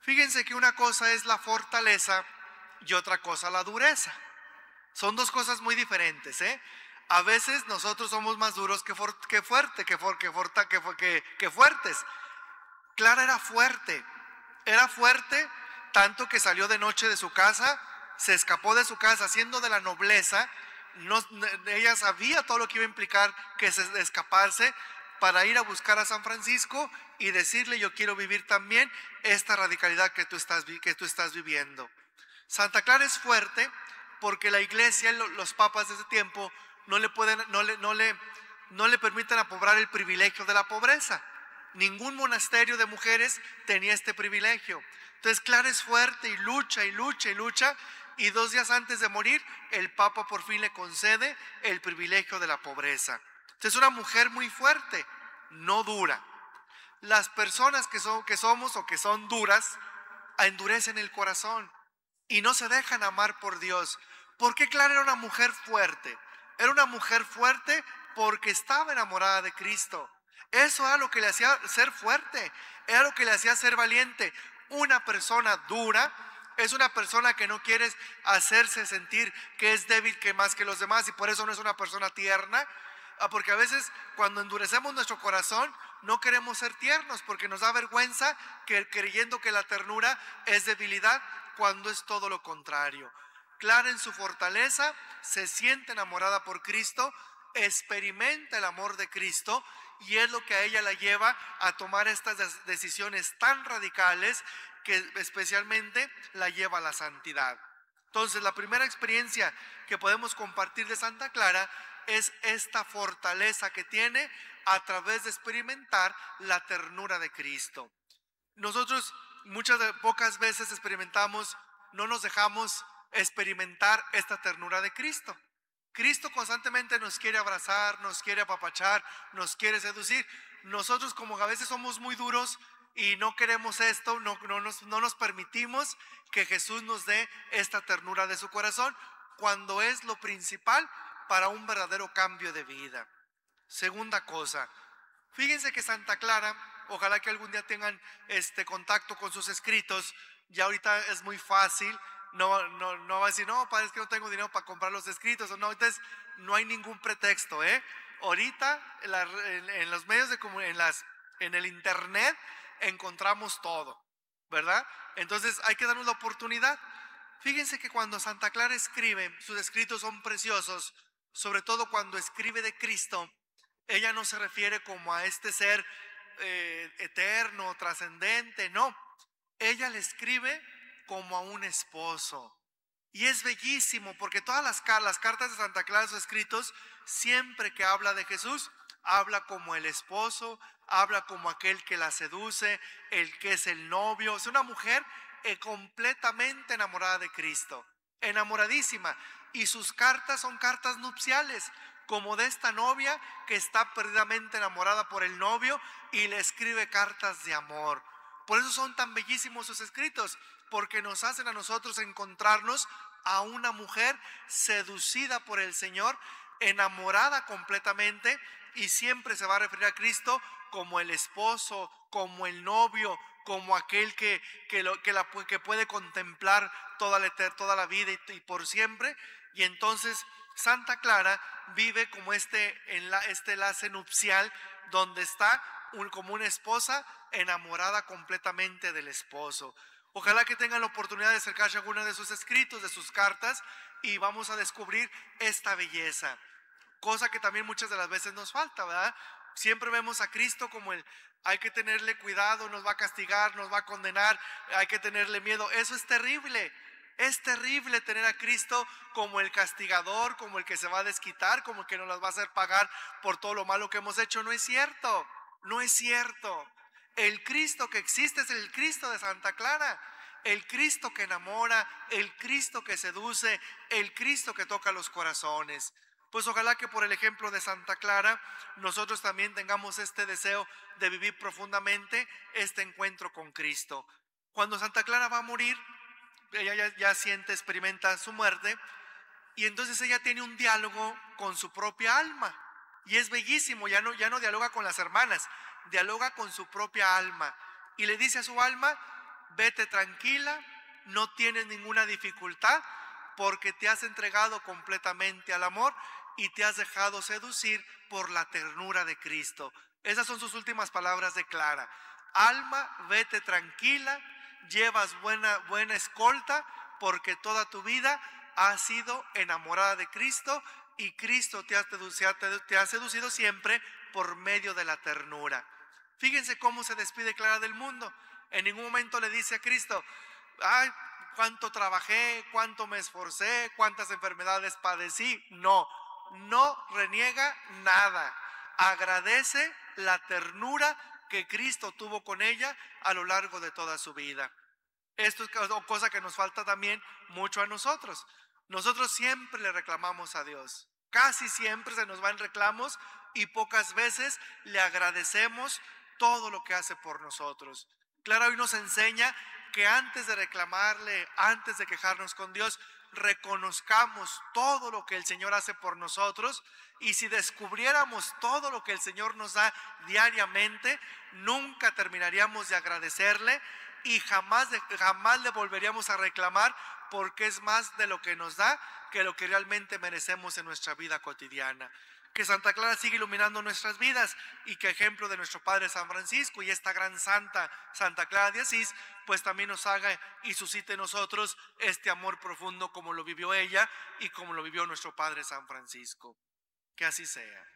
Fíjense que una cosa es la fortaleza y otra cosa la dureza. Son dos cosas muy diferentes, ¿eh? A veces nosotros somos más duros que fuertes. Clara era fuerte tanto que salió de noche de su casa, se escapó de su casa siendo de la nobleza. Ella sabía todo lo que iba a implicar escaparse para ir a buscar a San Francisco y decirle: yo quiero vivir también esta radicalidad que tú estás viviendo. Santa Clara es fuerte porque la iglesia, los papas de ese tiempo no le permiten apobrar el privilegio de la pobreza. Ningún monasterio de mujeres tenía este privilegio. Entonces Clara es fuerte y lucha y lucha y lucha, y 2 días antes de morir el Papa por fin le concede el privilegio de la pobreza. Entonces es una mujer muy fuerte, no dura. Las personas que somos o que son duras endurecen el corazón y no se dejan amar por Dios. ¿Por qué Clara era una mujer fuerte? Era una mujer fuerte porque estaba enamorada de Cristo. Eso era lo que le hacía ser fuerte, era lo que le hacía ser valiente. Una persona dura es una persona que no quiere hacerse sentir que es débil que más que los demás, y por eso no es una persona tierna. Porque a veces cuando endurecemos nuestro corazón no queremos ser tiernos porque nos da vergüenza, creyendo que la ternura es debilidad, cuando es todo lo contrario. Clara en su fortaleza se siente enamorada por Cristo, experimenta el amor de Cristo, y es lo que a ella la lleva a tomar estas decisiones tan radicales que especialmente la lleva a la santidad. Entonces, la primera experiencia que podemos compartir de Santa Clara es esta fortaleza que tiene a través de experimentar la ternura de Cristo. Nosotros pocas veces no nos dejamos experimentar esta ternura de Cristo. Cristo constantemente nos quiere abrazar, nos quiere apapachar, nos quiere seducir. Nosotros, como a veces somos muy duros y no queremos esto, no nos permitimos que Jesús nos dé esta ternura de su corazón, cuando es lo principal para un verdadero cambio de vida. Segunda cosa, fíjense que Santa Clara, ojalá que algún día tengan contacto con sus escritos. Ya ahorita es muy fácil. No va a decir: no, padre, es que no tengo dinero para comprar los escritos. No, entonces no hay ningún pretexto, ¿eh? Ahorita en los medios en el internet encontramos todo, ¿verdad? Entonces hay que darnos la oportunidad. Fíjense que cuando Santa Clara escribe, sus escritos son preciosos, sobre todo cuando escribe de Cristo. Ella no se refiere como a este ser eterno, trascendente, no. Ella le escribe como a un esposo. Y es bellísimo porque todas las cartas de Santa Clara, sus escritos, siempre que habla de Jesús, habla como el esposo, habla como aquel que la seduce, el que es el novio. Es una mujer completamente enamorada de Cristo, enamoradísima. Y sus cartas son cartas nupciales, como de esta novia que está perdidamente enamorada por el novio y le escribe cartas de amor. Por eso son tan bellísimos sus escritos, porque nos hacen a nosotros encontrarnos a una mujer seducida por el Señor, enamorada completamente, y siempre se va a referir a Cristo como el esposo, como el novio, como aquel que puede contemplar toda la vida y por siempre. Y entonces Santa Clara vive como este enlace nupcial, donde está como una esposa enamorada completamente del esposo. Ojalá que tengan la oportunidad de acercarse a alguno de sus escritos, de sus cartas, y vamos a descubrir esta belleza, cosa que también muchas de las veces nos falta, ¿verdad? Siempre vemos a Cristo como hay que tenerle cuidado, nos va a castigar, nos va a condenar, hay que tenerle miedo. Eso es terrible. Es terrible tener a Cristo como el castigador, como el que se va a desquitar, como el que nos las va a hacer pagar por todo lo malo que hemos hecho. No es cierto, no es cierto. El Cristo que existe es el Cristo de Santa Clara, el Cristo que enamora, el Cristo que seduce, el Cristo que toca los corazones. Pues ojalá que por el ejemplo de Santa Clara nosotros también tengamos este deseo de vivir profundamente este encuentro con Cristo. Cuando Santa Clara va a morir, ella ya experimenta su muerte, y entonces ella tiene un diálogo con su propia alma, y es bellísimo. Ya no dialoga con las hermanas, dialoga con su propia alma, y le dice a su alma: vete tranquila, no tienes ninguna dificultad porque te has entregado completamente al amor y te has dejado seducir por la ternura de Cristo. Esas son sus últimas palabras de Clara. Alma, vete tranquila, llevas buena escolta porque toda tu vida has sido enamorada de Cristo y Cristo te ha seducido siempre por medio de la ternura. Fíjense cómo se despide Clara del mundo. En ningún momento le dice a Cristo, ay, cuánto trabajé, cuánto me esforcé, cuántas enfermedades padecí. No, no reniega nada. Agradece la ternura que Cristo tuvo con ella a lo largo de toda su vida. Esto es cosa que nos falta también mucho a nosotros. Nosotros siempre le reclamamos a Dios. Casi siempre se nos van reclamos y pocas veces le agradecemos todo lo que hace por nosotros. Clara hoy nos enseña que antes de reclamarle, antes de quejarnos con Dios, reconozcamos todo lo que el Señor hace por nosotros, y si descubriéramos todo lo que el Señor nos da diariamente, nunca terminaríamos de agradecerle y jamás le volveríamos a reclamar, porque es más de lo que nos da que lo que realmente merecemos en nuestra vida cotidiana. Que Santa Clara siga iluminando nuestras vidas y que ejemplo de nuestro Padre San Francisco y esta gran santa, Santa Clara de Asís, pues también nos haga y suscite en nosotros este amor profundo como lo vivió ella y como lo vivió nuestro Padre San Francisco. Que así sea.